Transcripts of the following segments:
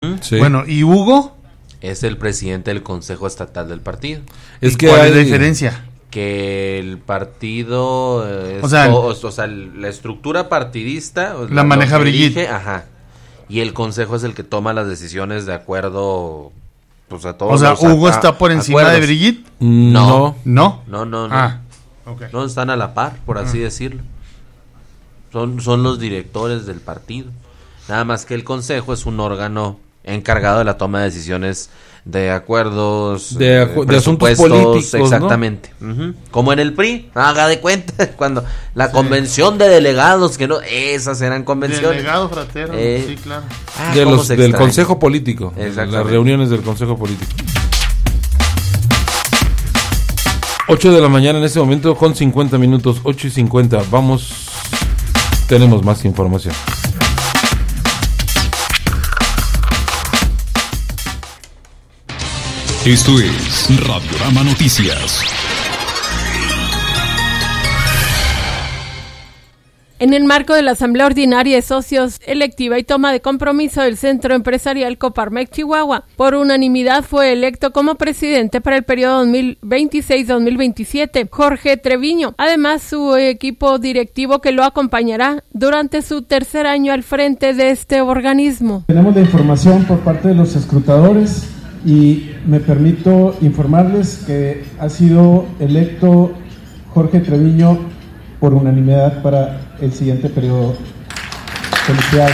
Sí. Bueno, ¿y Hugo? Es el presidente del Consejo Estatal del partido. Es que ¿Cuál hay es la diferencia? Que el partido, O sea, la estructura partidista la maneja lo que Brigitte. dirige, ajá, y el consejo es el que toma las decisiones de acuerdo, pues a todos. O sea, los Hugo está por encima acuerdos. de Brigitte. No. ¿No? No. Ah, ok. No están a la par, por así decirlo. Son los directores del partido. Nada más que el consejo es un órgano encargado de la toma de decisiones de acuerdos, de asuntos políticos, exactamente, ¿no? Uh-huh. Como en el PRI, haga de cuenta, cuando la convención de delegados, que no, esas eran convenciones. Delegado fratero, sí, claro. Del consejo político, las reuniones del consejo político. 8 de la mañana en este momento con 50 minutos, 8:50, vamos, tenemos más información. Esto es Radiorama Noticias. En el marco de la Asamblea Ordinaria de Socios electiva y toma de compromiso del Centro Empresarial Coparmex Chihuahua, por unanimidad fue electo como presidente para el periodo 2026-2027 Jorge Treviño. Además, su equipo directivo que lo acompañará durante su tercer año al frente de este organismo. Tenemos la información por parte de los escrutadores y me permito informarles que ha sido electo Jorge Treviño por unanimidad para el siguiente periodo. Felicidades.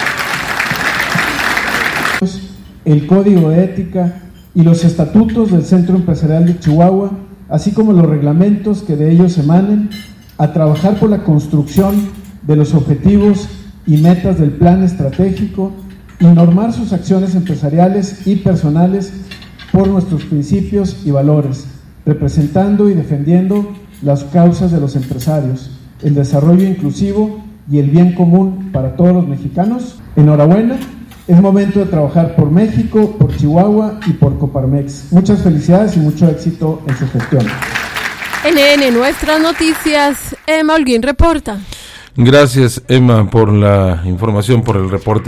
El Código de Ética y los estatutos del Centro Empresarial de Chihuahua, así como los reglamentos que de ellos emanen, a trabajar por la construcción de los objetivos y metas del plan estratégico y normar sus acciones empresariales y personales por nuestros principios y valores, representando y defendiendo las causas de los empresarios, el desarrollo inclusivo y el bien común para todos los mexicanos. Enhorabuena, es momento de trabajar por México, por Chihuahua y por Coparmex. Muchas felicidades y mucho éxito en su gestión. NN Nuestras Noticias, Emma Holguín reporta. Gracias, Emma, por la información, por el reporte.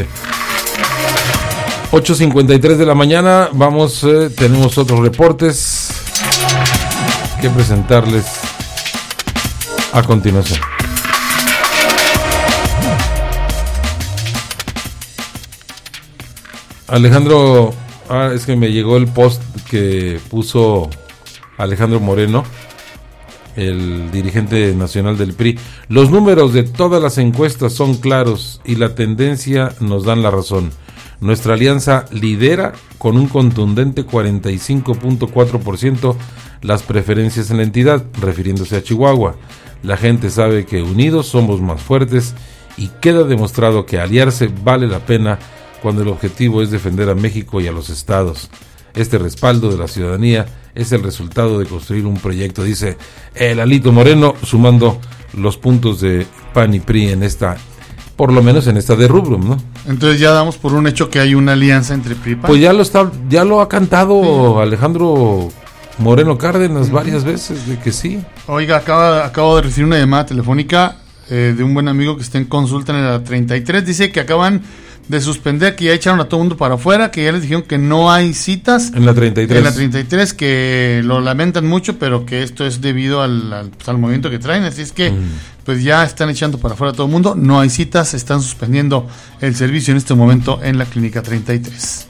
8:53 de la mañana, vamos, tenemos otros reportes que presentarles a continuación. Alejandro, es que me llegó el post que puso Alejandro Moreno, el dirigente nacional del PRI. Los números de todas las encuestas son claros y la tendencia nos dan la razón. Nuestra alianza lidera con un contundente 45.4% las preferencias en la entidad, refiriéndose a Chihuahua. La gente sabe que unidos somos más fuertes y queda demostrado que aliarse vale la pena cuando el objetivo es defender a México y a los estados. Este respaldo de la ciudadanía es el resultado de construir un proyecto, dice el Alito Moreno, sumando los puntos de PAN y PRI en esta, por lo menos en esta de Rubrum, ¿no? Entonces ya damos por un hecho que hay una alianza entre PRI y PAN. Pues ya lo ha cantado Alejandro Moreno Cárdenas varias veces de que sí. Oiga, acabo de recibir una llamada telefónica de un buen amigo que está en consulta en la 33. Dice que acaban de suspender, que ya echaron a todo el mundo para afuera, que ya les dijeron que no hay citas. En la 33. En la 33, que lo lamentan mucho, pero que esto es debido al movimiento que traen. Así es que pues ya están echando para afuera a todo el mundo. No hay citas, están suspendiendo el servicio en este momento en la clínica 33.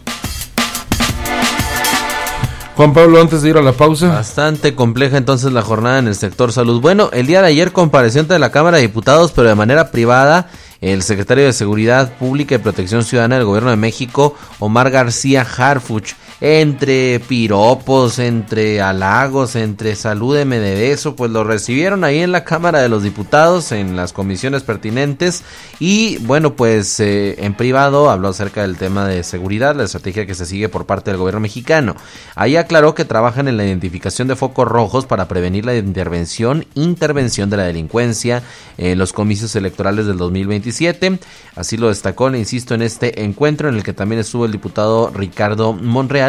Juan Pablo, antes de ir a la pausa. Bastante compleja entonces la jornada en el sector salud. Bueno, el día de ayer compareció ante la Cámara de Diputados, pero de manera privada, el secretario de Seguridad Pública y Protección Ciudadana del Gobierno de México, Omar García Harfuch. Entre piropos, entre halagos, entre salúdeme de beso, pues lo recibieron ahí en la Cámara de los Diputados, en las comisiones pertinentes, y bueno, pues en privado habló acerca del tema de seguridad, la estrategia que se sigue por parte del gobierno mexicano. Ahí aclaró que trabajan en la identificación de focos rojos para prevenir la intervención de la delincuencia en los comicios electorales del 2027, así lo destacó, le insisto, en este encuentro en el que también estuvo el diputado Ricardo Monreal,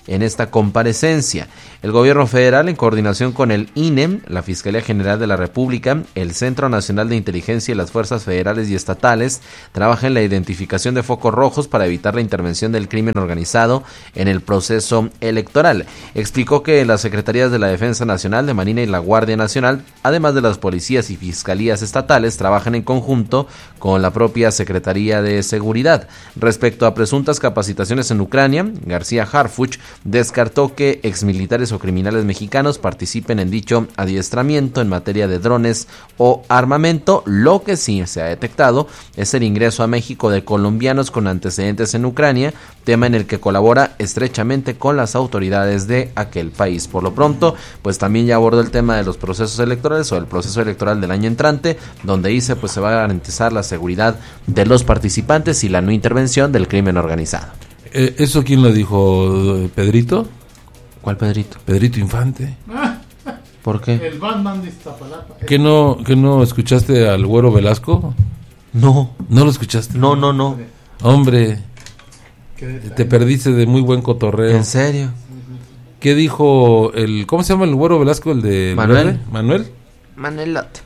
en esta comparecencia. El gobierno federal, en coordinación con el INE, la Fiscalía General de la República, el Centro Nacional de Inteligencia y las fuerzas federales y estatales, trabaja en la identificación de focos rojos para evitar la intervención del crimen organizado en el proceso electoral. Explicó que las secretarías de la Defensa Nacional, de Marina y la Guardia Nacional, además de las policías y fiscalías estatales, trabajan en conjunto con la propia Secretaría de Seguridad. Respecto a presuntas capacitaciones en Ucrania, García Harfuch descartó que exmilitares o criminales mexicanos participen en dicho adiestramiento en materia de drones o armamento. Lo que sí se ha detectado es el ingreso a México de colombianos con antecedentes en Ucrania, tema en el que colabora estrechamente con las autoridades de aquel país. Por lo pronto, pues también ya abordó el tema de los procesos electorales o el proceso electoral del año entrante, donde dice pues se va a garantizar la seguridad de los participantes y la no intervención del crimen organizado. ¿Eso quién lo dijo? ¿Pedrito? ¿Cuál Pedrito? Pedrito Infante. ¿Por qué? El Batman de Iztapalapa. ¿Que no escuchaste al Güero Velasco? No. ¿No lo escuchaste? No. Hombre, te perdiste de muy buen cotorreo. ¿En serio? ¿Qué dijo ¿cómo se llama el Güero Velasco? El de Manuel. ¿Manuel? Manuelote.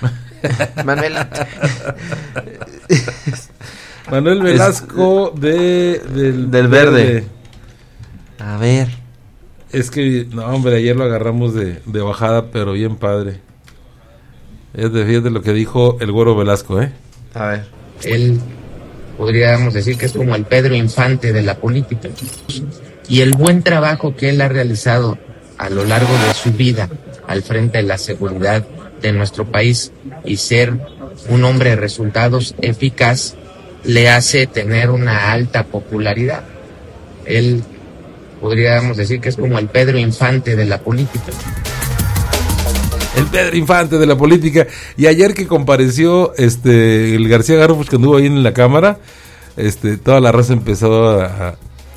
Manuel Velasco del Verde. A ver. Es que, no, hombre, ayer lo agarramos de bajada, pero bien padre. Fíjate lo que dijo el Güero Velasco, A ver. Él, podríamos decir que es como el Pedro Infante de la política. Y el buen trabajo que él ha realizado a lo largo de su vida al frente de la seguridad de nuestro país y ser un hombre de resultados eficaz, le hace tener una alta popularidad. Él, podríamos decir que es como el Pedro Infante de la política. El Pedro Infante de la política. Y ayer que compareció el García Harfuch, que anduvo ahí en la cámara, toda la raza empezó a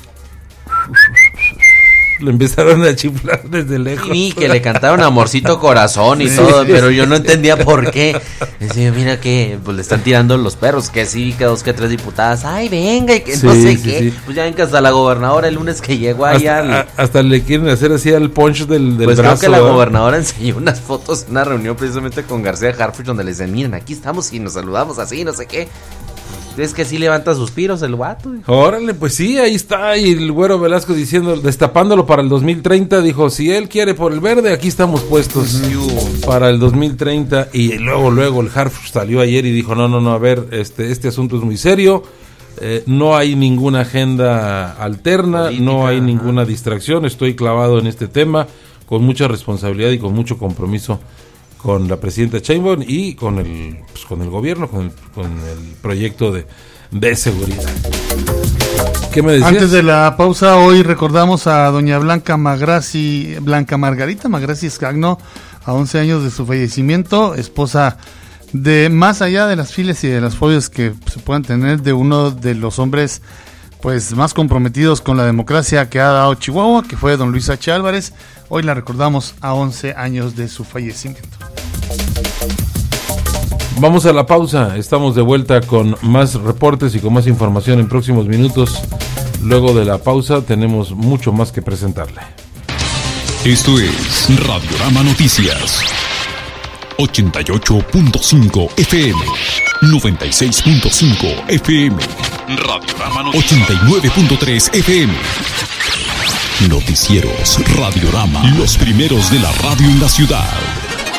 le empezaron a chiflar desde lejos. Sí, que le cantaron Amorcito Corazón y todo, pero yo no entendía por qué. Decía, mira que pues le están tirando los perros, que sí, que 2, que 3 diputadas, ay venga, y que no sé qué. Sí. Pues ya ven que hasta la gobernadora el lunes que llegó allá hasta le quieren hacer así al punch del pues brazo. Creo que la gobernadora enseñó unas fotos en una reunión precisamente con García Harfuch, donde le dicen, miren, aquí estamos y nos saludamos así, no sé qué. Es que sí levanta suspiros el vato. Órale, pues sí, ahí está. Y el Güero Velasco diciendo, destapándolo para el 2030, dijo, si él quiere por el verde, aquí estamos puestos para el 2030. Y luego el Harfuch salió ayer y dijo, no, a ver, este asunto es muy serio. No hay ninguna agenda alterna, política, no hay ninguna distracción. Estoy clavado en este tema con mucha responsabilidad y con mucho compromiso con la presidenta Sheinbaum y con el gobierno, con el proyecto de seguridad. ¿Qué me decías? Antes de la pausa, hoy recordamos a doña Blanca Margarita Magrassi Scagno, a 11 años de su fallecimiento, esposa de, más allá de las filas y de las fobias que se puedan tener, de uno de los hombres pues más comprometidos con la democracia que ha dado Chihuahua, que fue don Luis H. Álvarez. Hoy la recordamos a 11 años de su fallecimiento. Vamos a la pausa, estamos de vuelta con más reportes y con más información en próximos minutos. Luego de la pausa tenemos mucho más que presentarle. Esto es Radiorama Noticias. 88.5 FM, 96.5 FM, Radiorama Noticias. 89.3 FM. Noticieros Radiorama, los primeros de la radio en la ciudad.